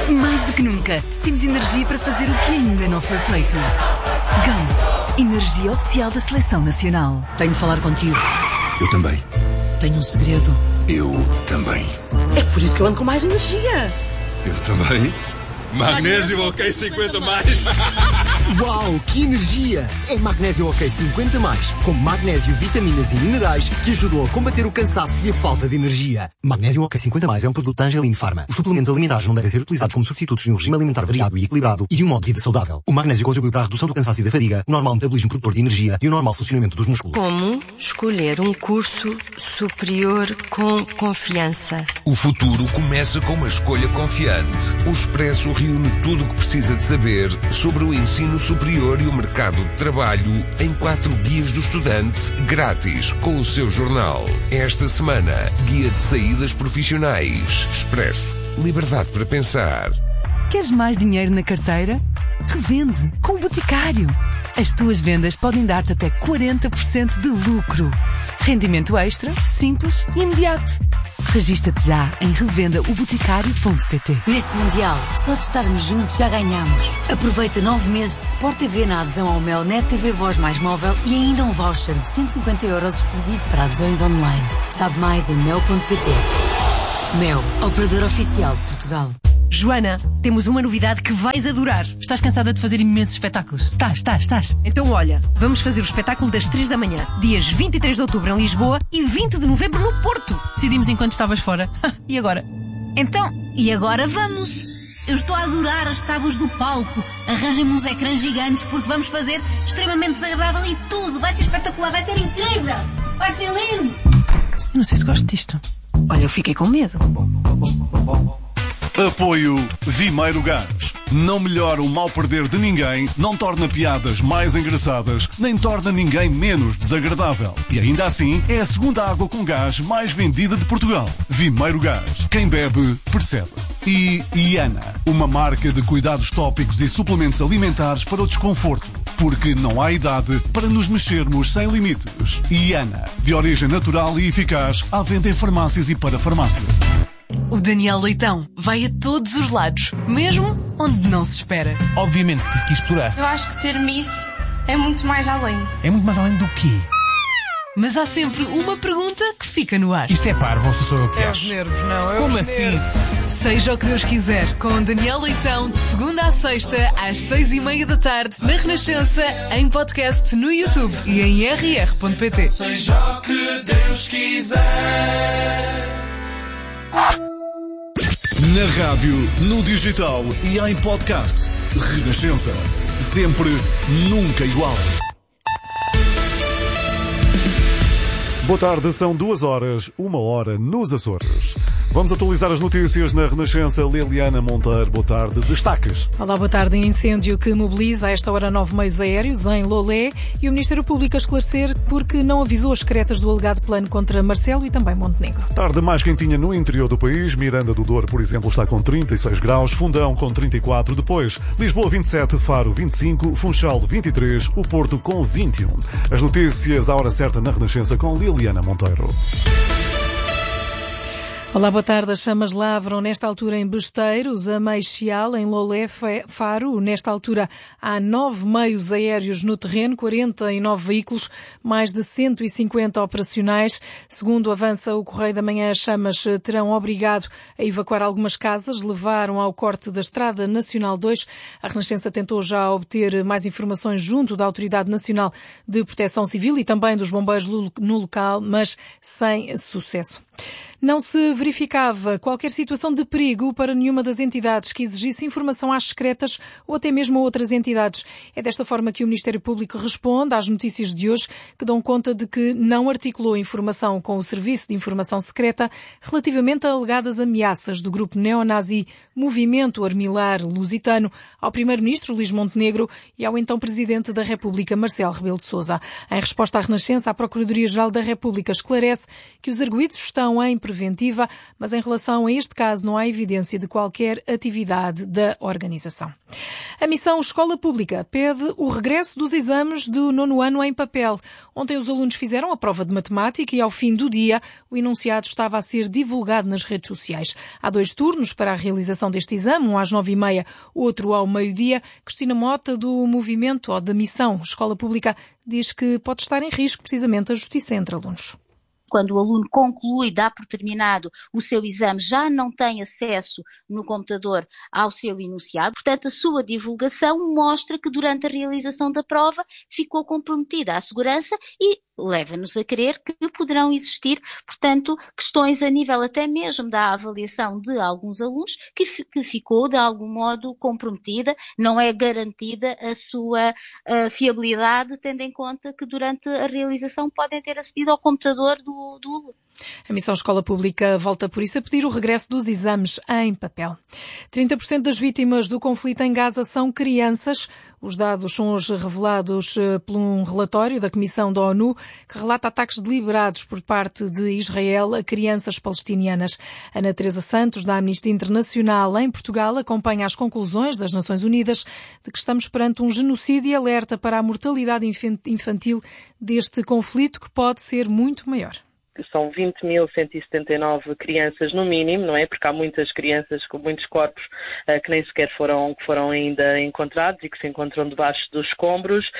Mais do que nunca, temos energia para fazer o que ainda não foi feito. Galp, energia oficial da Seleção Nacional. Tenho de falar contigo. Eu também. Tenho um segredo. Eu também. É por isso que eu ando com mais energia. Eu também. Magnésio OK 50+. Uau, que energia! É Magnésio OK 50+, com magnésio, vitaminas e minerais que ajudam a combater o cansaço e a falta de energia. Magnésio OK 50+, é um produto da Angelin Pharma. Os suplementos alimentares não devem ser utilizados como substitutos de um regime alimentar variado e equilibrado e de um modo de vida saudável. O magnésio contribui para a redução do cansaço e da fadiga, o normal metabolismo produtor de energia e o normal funcionamento dos músculos. Como escolher um curso superior com confiança? O futuro começa com uma escolha confiante. O Expresso reúne tudo o que precisa de saber sobre o ensino superior e o mercado de trabalho em 4 guias do estudante, grátis, com o seu jornal. Esta semana, guia de saídas profissionais. Expresso. Liberdade para pensar. Queres mais dinheiro na carteira? Revende com o Boticário. As tuas vendas podem dar-te até 40% de lucro. Rendimento extra, simples e imediato. Regista-te já em revendaoboticário.pt. Neste Mundial, só de estarmos juntos já ganhamos. Aproveita 9 meses de Sport TV na adesão ao Mel Net TV Voz mais móvel e ainda um voucher de 150 € exclusivo para adesões online. Sabe mais em mel.pt. Mel, operador oficial de Portugal. Joana, temos uma novidade que vais adorar. Estás cansada de fazer imensos espetáculos? Estás. Então olha, vamos fazer o espetáculo das 3 da manhã, dias 23 de outubro em Lisboa e 20 de novembro no Porto. Decidimos enquanto estavas fora. E agora? Então, e agora vamos? Eu estou a adorar as tábuas do palco. Arranjem-me uns ecrãs gigantes porque vamos fazer extremamente desagradável e tudo. Vai ser espetacular, vai ser incrível. Vai ser lindo. Eu não sei se gosto disto. Olha, eu fiquei com medo. Apoio Vimeiro Gás. Não melhora o mal perder de ninguém, não torna piadas mais engraçadas, nem torna ninguém menos desagradável. E ainda assim, é a segunda água com gás mais vendida de Portugal. Vimeiro Gás. Quem bebe, percebe. E Iana, uma marca de cuidados tópicos e suplementos alimentares para o desconforto. Porque não há idade para nos mexermos sem limites. Iana, de origem natural e eficaz, à venda em farmácias e para farmácias. O Daniel Leitão vai a todos os lados, mesmo onde não se espera. Obviamente que tive que explorar. Eu acho que ser Miss é muito mais além. É muito mais além do quê? Mas há sempre uma pergunta que fica no ar. Isto é parvo, ou sou eu que acho? É os nervos, não. Como assim? Seja o que Deus quiser, com Daniel Leitão, de segunda à sexta, às 6:30 da tarde, na Renascença, em podcast no YouTube e em rr.pt. Seja o que Deus quiser. Na rádio, no digital e em podcast. Renascença. Sempre, nunca igual. Boa tarde, são 2 horas, 1 hora nos Açores. Vamos atualizar as notícias na Renascença. Liliana Monteiro, boa tarde. Destaques. Olá, boa tarde. Incêndio que mobiliza a esta hora 9 meios aéreos em Lolé e o Ministério Público a esclarecer porque não avisou as secretas do alegado plano contra Marcelo e também Montenegro. Tarde mais quentinha no interior do país. Miranda do Douro, por exemplo, está com 36 graus. Fundão com 34. Depois, Lisboa 27, Faro 25, Funchal 23, o Porto com 21. As notícias à hora certa na Renascença com Liliana Monteiro. Olá, boa tarde. As chamas lavram nesta altura em Besteiros, a Meixal, em Lolé, Faro. Nesta altura há 9 meios aéreos no terreno, 49 veículos, mais de 150 operacionais. Segundo avança o Correio da Manhã, as chamas terão obrigado a evacuar algumas casas, levaram ao corte da Estrada Nacional 2. A Renascença tentou já obter mais informações junto da Autoridade Nacional de Proteção Civil e também dos bombeiros no local, mas sem sucesso. Não se verificava qualquer situação de perigo para nenhuma das entidades que exigisse informação às secretas ou até mesmo a outras entidades. É desta forma que o Ministério Público responde às notícias de hoje, que dão conta de que não articulou informação com o Serviço de Informação Secreta relativamente a alegadas ameaças do grupo neonazi Movimento Armilar Lusitano ao Primeiro-Ministro Luís Montenegro e ao então Presidente da República Marcelo Rebelo de Sousa. Em resposta à Renascença, a Procuradoria-Geral da República esclarece que os arguidos estão estão em preventiva, mas em relação a este caso não há evidência de qualquer atividade da organização. A missão Escola Pública pede o regresso dos exames do 9º ano em papel. Ontem os alunos fizeram a prova de matemática e ao fim do dia o enunciado estava a ser divulgado nas redes sociais. Há 2 turnos para a realização deste exame, um às 9h30, outro ao meio-dia. Cristina Mota, do movimento ou da missão Escola Pública, diz que pode estar em risco precisamente a justiça entre alunos. Quando o aluno conclui, dá por terminado o seu exame, já não tem acesso no computador ao seu enunciado. Portanto, a sua divulgação mostra que durante a realização da prova ficou comprometida a segurança e leva-nos a crer que poderão existir, portanto, questões a nível até mesmo da avaliação de alguns alunos que ficou de algum modo comprometida, não é garantida a sua fiabilidade, tendo em conta que durante a realização podem ter acedido ao computador do aluno. A missão Escola Pública volta por isso a pedir o regresso dos exames em papel. 30% das vítimas do conflito em Gaza são crianças. Os dados são hoje revelados por um relatório da Comissão da ONU que relata ataques deliberados por parte de Israel a crianças palestinianas. Ana Teresa Santos, da Amnistia Internacional em Portugal, acompanha as conclusões das Nações Unidas de que estamos perante um genocídio e alerta para a mortalidade infantil deste conflito, que pode ser muito maior. São 20.179 crianças no mínimo, não é? Porque há muitas crianças com muitos corpos que nem sequer foram ainda encontrados e que se encontram debaixo dos escombros.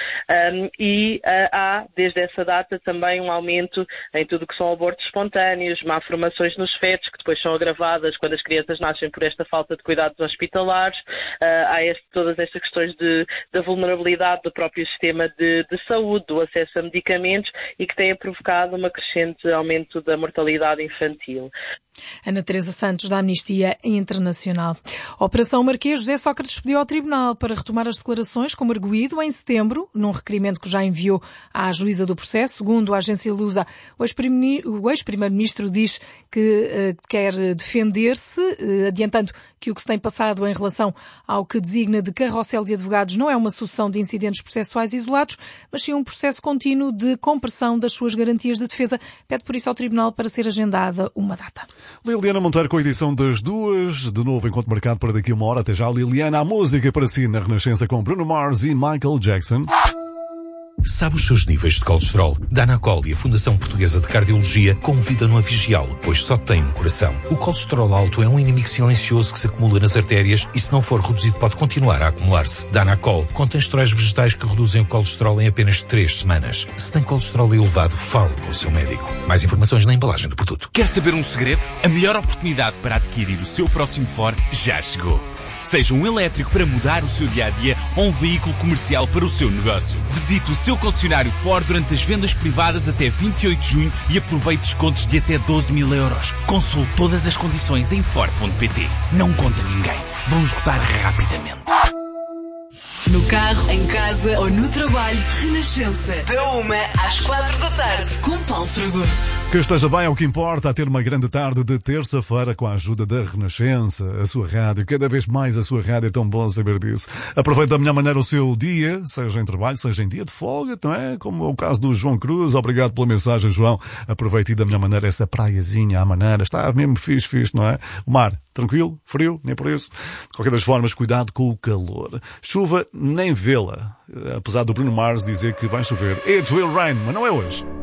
Há, desde essa data, também um aumento em tudo o que são abortos espontâneos, malformações nos fetos, que depois são agravadas quando as crianças nascem por esta falta de cuidados hospitalares. Há todas estas questões da vulnerabilidade do próprio sistema de saúde, do acesso a medicamentos e que têm provocado uma crescente aumento da mortalidade infantil. Ana Teresa Santos, da Amnistia Internacional. A Operação Marquês, José Sócrates pediu ao Tribunal para retomar as declarações como arguido em setembro, num requerimento que já enviou à juíza do processo. Segundo a agência Lusa, o ex-primeiro-ministro diz que quer defender-se, adiantando que o que se tem passado em relação ao que designa de carrossel de advogados não é uma sucessão de incidentes processuais isolados, mas sim um processo contínuo de compressão das suas garantias de defesa. Pede por isso ao Tribunal para ser agendada uma data. Liliana Monteiro com a edição das 2, de novo encontro marcado para daqui a 1 hora. Até já, Liliana, a música para si na Renascença com Bruno Mars e Michael Jackson. Sabe os seus níveis de colesterol? Danacol e a Fundação Portuguesa de Cardiologia convidam-no a vigiá-lo, pois só tem um coração. O colesterol alto é um inimigo silencioso que se acumula nas artérias e, se não for reduzido, pode continuar a acumular-se. Danacol contém esteróis vegetais que reduzem o colesterol em apenas 3 semanas. Se tem colesterol elevado, fale com o seu médico. Mais informações na embalagem do produto. Quer saber um segredo? A melhor oportunidade para adquirir o seu próximo Ford já chegou. Seja um elétrico para mudar o seu dia-a-dia ou um veículo comercial para o seu negócio. Visite o seu concessionário Ford durante as vendas privadas até 28 de junho e aproveite descontos de até 12.000 euros. Consulte todas as condições em Ford.pt. Não conta ninguém. Vão esgotar rapidamente. No carro, em casa ou no trabalho, Renascença. Da 1 às 4 da tarde, com Paulo Fragoso. Que esteja bem, é o que importa, a ter uma grande tarde de terça-feira com a ajuda da Renascença, a sua rádio. Cada vez mais a sua rádio, é tão bom saber disso. Aproveite da melhor maneira o seu dia, seja em trabalho, seja em dia de folga, não é? Como é o caso do João Cruz. Obrigado pela mensagem, João. Aproveite da melhor maneira essa praiazinha à maneira. Está mesmo fixe, não é? O mar, tranquilo, frio, nem por isso. De qualquer das formas, cuidado com o calor. Chuva, nem vê-la. Apesar do Bruno Mars dizer que vai chover. It will rain, mas não é hoje.